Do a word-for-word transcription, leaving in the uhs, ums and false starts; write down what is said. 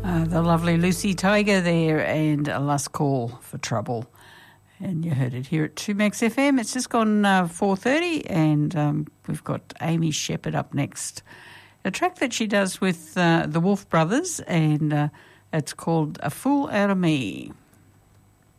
Uh, the lovely Lucy Tiger there and a Last Call for Trouble. And you heard it here at two Max F M. It's just gone uh, four thirty and um, we've got Amy Shepherd up next. A track that she does with uh, the Wolf Brothers and uh, it's called A Fool Out of Me.